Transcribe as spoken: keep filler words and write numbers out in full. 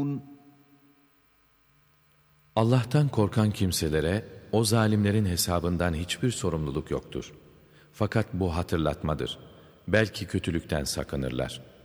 Allah'tan korkan kimselere o zalimlerin hesabından hiçbir sorumluluk yoktur. Fakat bu hatırlatmadır. Belki kötülükten sakınırlar.